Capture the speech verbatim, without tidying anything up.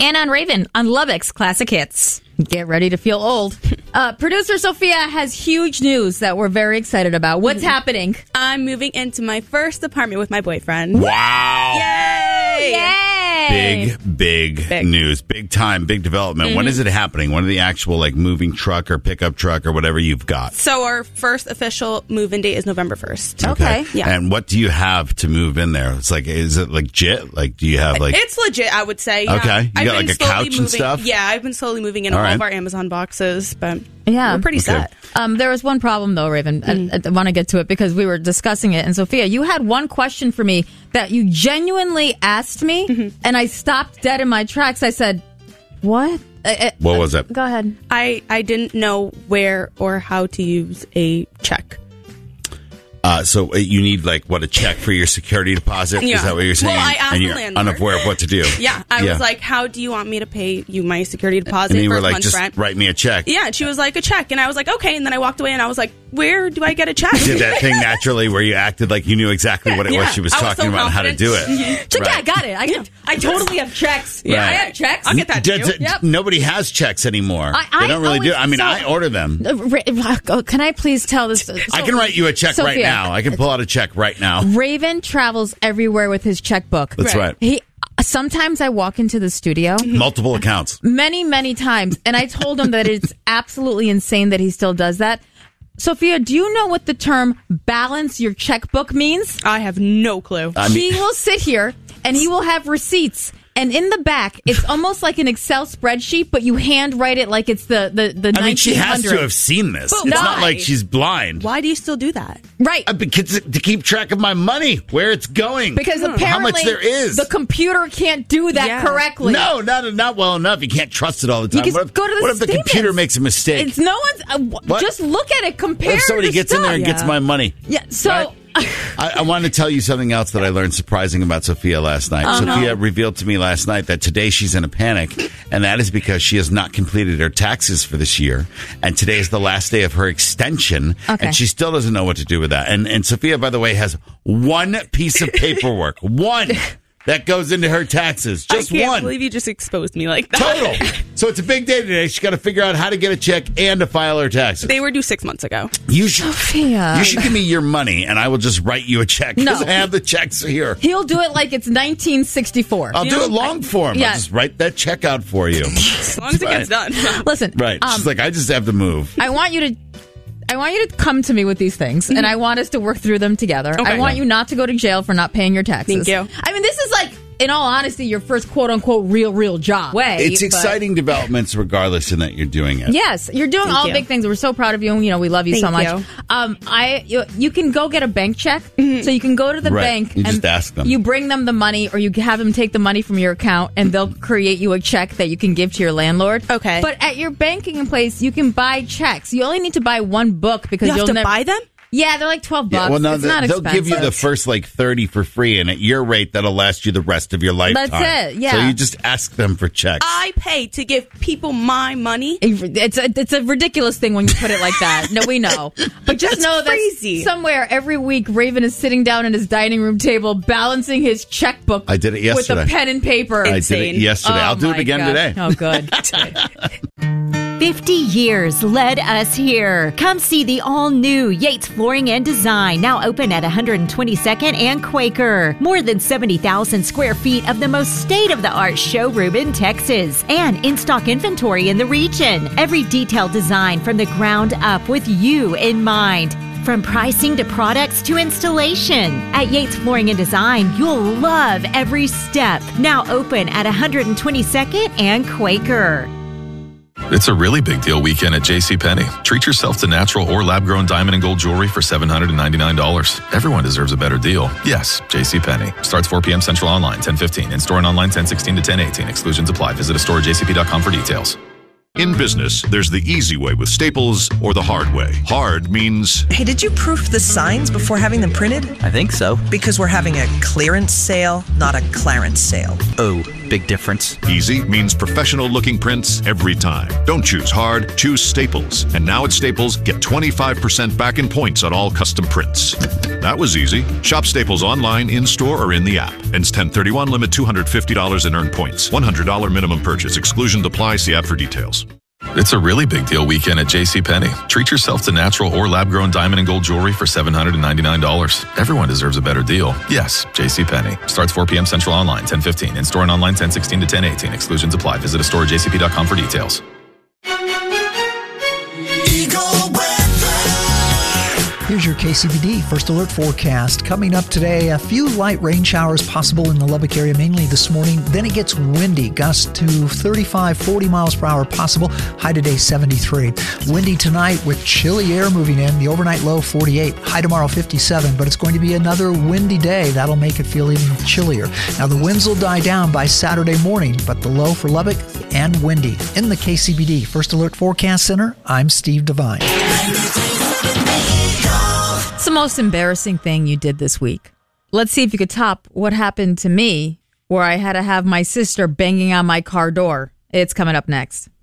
Anna and Raven on Lubbock's Classic Hits. Get ready to feel old. Uh, producer Sophia has huge news that we're very excited about. What's mm-hmm. happening? I'm moving into my first apartment with my boyfriend. Wow. Yay! Yay! Big, big, big news. Big time, big development. Mm-hmm. When is it happening? When are the actual like moving truck or pickup truck or whatever you've got? So our first official move-in date is November first. Okay. Yeah. And what do you have to move in there? It's like, is it legit? Like, do you have like... It's legit, I would say. Yeah. Okay. You I've got like a couch moving, and stuff? Yeah, I've been slowly moving in all, all right. of our Amazon boxes, but yeah. we're pretty okay. set. Um, there was one problem, though, Raven. Mm. I, I want to get to it because we were discussing it. And, Sophia, you had one question for me that you genuinely asked me, mm-hmm. and I stopped dead in my tracks. I said, what? Uh, what was it? Go ahead. I, I didn't know where or how to use a check. Uh, so you need, like, what, a check for your security deposit? Yeah. Is that what you're saying? Well, I asked and the you're landlord. unaware of what to do. Yeah. I yeah. was like, how do you want me to pay you my security deposit and you for were a like, month's just rent? Write me a check. Yeah. And she was like, a check. And I was like, okay. And then I walked away and I was like, where do I get a check? You did that thing naturally where you acted like you knew exactly what it yeah. was she was I talking was so about, confident. how to do it. Check, right. yeah, I got it. I, yeah. I totally have checks. Yeah, right. I have checks. I'll get that to you. Yep. Nobody has checks anymore. I, I, they don't really oh, do. I mean, so, I order them. Uh, can I please tell this? So, I can write you a check Sophia, right now. I can pull out a check right now. Raven travels everywhere with his checkbook. That's right. He sometimes I walk into the studio, multiple accounts, many, many times, and I told him that it's absolutely insane that he still does that. Sophia, do you know what the term balance your checkbook means? I have no clue. I mean, he will sit here and he will have receipts. And in the back, it's almost like an Excel spreadsheet, but you handwrite it like it's the the the. I mean, she has to have seen this. But it's why? not like she's blind. Why do you still do that? Right. Uh, because to keep track of my money, where it's going, because apparently how much there is. The computer can't do that yeah. correctly. No, not not well enough. You can't trust it all the time. You What if, go to the what if the statements. computer makes a mistake? It's no one's. Uh, What? Just look at it. Compare. What if somebody the gets stuff? in there and Yeah. gets my money? Yeah. So. Right? I, I wanted to tell you something else that I learned surprising about Sophia last night. Oh, Sophia no. revealed to me last night that today she's in a panic, and that is because she has not completed her taxes for this year. And today is the last day of her extension, Okay. and she still doesn't know what to do with that. And, and Sophia, by the way, has one piece of paperwork, one, that goes into her taxes. Just I can't one. believe you just exposed me like that. Total. So it's a big day today. She's got to figure out how to get a check and to file her taxes. They were due six months ago. You should, Sophia. you should give me your money, and I will just write you a check because No. I have the checks here. He'll do it like it's nineteen sixty-four. I'll You do know, it long form. yeah. I'll just write that check out for you. As long as it gets done. Listen. Right. Um, She's like, I just have to move. I want you to. I want you to come to me with these things, and I want us to work through them together. Okay. I want you not to go to jail for not paying your taxes. Thank you. I mean, this is like, in all honesty, your first quote-unquote real, real job. Way, It's but- exciting developments regardless in that you're doing it. Yes, you're doing Thank all you. big things. We're so proud of you. You know, we love you so Thank much. you. Um, I you, you can go get a bank check, so you can go to the Right. bank. You and just ask them. You bring them the money, or you have them take the money from your account, and they'll create you a check that you can give to your landlord. Okay. But at your banking place, you can buy checks. You only need to buy one book because You have you'll to never buy them? Yeah, they're like twelve bucks. Yeah, well, no, it's they- not they'll expensive. give you the first like thirty for free, and at your rate, that'll last you the rest of your lifetime. That's it, yeah. So you just ask them for checks. I pay to give people my money. It's a, it's a ridiculous thing when you put it like that. No, we know. But just That's know crazy. that somewhere every week, Raven is sitting down at his dining room table balancing his checkbook. I did it yesterday. With a pen and paper. I did it Insane. yesterday. Oh, I'll do it my again gosh. today. Oh, good. fifty years led us here. Come see the all-new Yates Flooring and Design, now open at one hundred twenty-second and Quaker. More than seventy thousand square feet of the most state-of-the-art showroom in Texas, and in-stock inventory in the region. Every detailed design from the ground up with you in mind. From pricing to products to installation. At Yates Flooring and Design, you'll love every step. Now open at one hundred twenty-second and Quaker. It's a really big deal weekend at JCPenney. Treat yourself to natural or lab-grown diamond and gold jewelry for seven hundred ninety-nine dollars. Everyone deserves a better deal. Yes, JCPenney. Starts four p.m. Central online, ten fifteen. In-store and online, ten sixteen to ten eighteen. Exclusions apply. Visit a store at j c p dot com for details. In business, there's the easy way with Staples or the hard way. Hard means... Hey, did you proof the signs before having them printed? I think so. Because we're having a clearance sale, not a Clarence sale. Oh, big difference? Easy means professional-looking prints every time. Don't choose hard, choose Staples. And now at Staples, get twenty-five percent back in points on all custom prints. That was easy. Shop Staples online, in-store, or in the app. Ends ten thirty-one, limit two hundred fifty dollars in earned points. one hundred dollars minimum purchase. Exclusion apply. See app for details. It's a really big deal weekend at JCPenney. Treat yourself to natural or lab-grown diamond and gold jewelry for seven hundred ninety-nine dollars. Everyone deserves a better deal. Yes, JCPenney. Starts four p.m. Central online, ten fifteen. In-store and online, ten sixteen to ten eighteen. Exclusions apply. Visit a store at j c p dot com for details. Here's your K C B D First Alert forecast. Coming up today, a few light rain showers possible in the Lubbock area, mainly this morning. Then it gets windy, gusts to thirty-five, forty miles per hour possible. High today, seventy-three. Windy tonight with chilly air moving in. The overnight low, forty-eight. High tomorrow, fifty-seven. But it's going to be another windy day. That'll make it feel even chillier. Now, the winds will die down by Saturday morning, but the low for Lubbock and windy. In the K C B D First Alert Forecast Center, I'm Steve Devine. What's the most embarrassing thing you did this week? Let's see if you could top what happened to me where I had to have my sister banging on my car door. It's coming up next.